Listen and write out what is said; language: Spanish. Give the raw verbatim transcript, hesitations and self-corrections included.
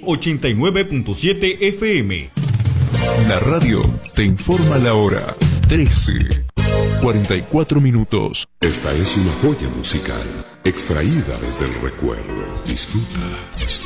ochenta y nueve punto siete F M. La radio te informa la hora. trece, cuarenta y cuatro minutos. Esta es una joya musical extraída desde el recuerdo. Disfruta, disfruta.